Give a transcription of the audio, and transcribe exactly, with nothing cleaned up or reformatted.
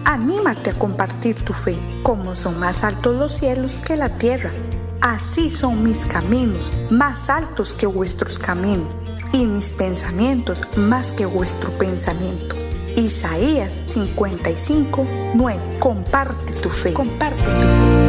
Anímate a compartir tu fe. Como son más altos los cielos que la tierra, así son mis caminos, más altos que vuestros caminos, y mis pensamientos más que vuestro pensamiento. Isaías cincuenta y cinco, nueve. Comparte tu fe. Comparte tu fe.